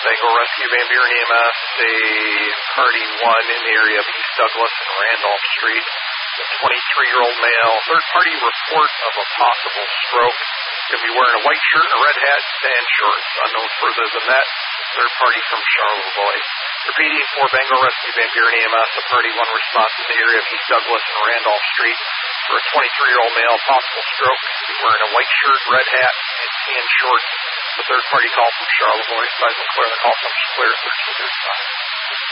Bengal Rescue Van Buren EMS, a party 1 in the area of East Douglas and Randolph Street. A 23-year-old male. Third party report of a possible stroke. Going to be wearing a white shirt and a red hat and shorts. Unknown further than that. Third party from Charlevoix. Repeating for Bengal Rescue Van Buren EMS, a party 1 response in the area of East Douglas and Randolph Street for a 23-year-old male, possible stroke. He's wearing a white shirt, red hat, and tan shorts. The third party call from Charlevoix. Size and clear the call from Clear 1335.